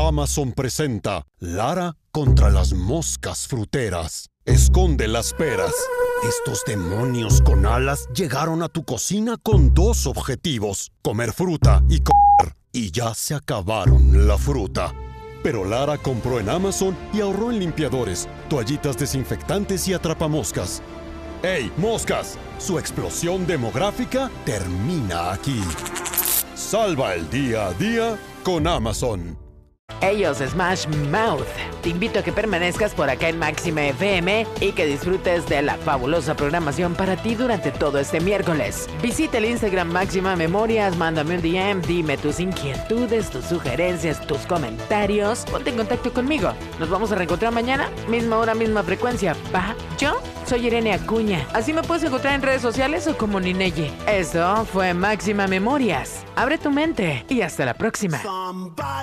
Amazon presenta Lara contra las moscas fruteras. Esconde las peras. Estos demonios con alas llegaron a tu cocina con dos objetivos: comer fruta y comer. Y ya se acabaron la fruta. Pero Lara compró en Amazon y ahorró en limpiadores, toallitas desinfectantes y atrapamoscas. ¡Ey, moscas! Su explosión demográfica termina aquí. Salva el día a día con Amazon. Ellos Smash Mouth. Te invito a que permanezcas por acá en Máxima FM y que disfrutes de la fabulosa programación para ti durante todo este miércoles. Visita el Instagram Máxima Memorias, mándame un DM, dime tus inquietudes, tus sugerencias, tus comentarios. Ponte en contacto conmigo. Nos vamos a reencontrar mañana, misma hora, misma frecuencia. ¿Va? Yo soy Irene Acuña. Así me puedes encontrar en redes sociales o como Nineye. Esto fue Máxima Memorias. Abre tu mente y hasta la próxima.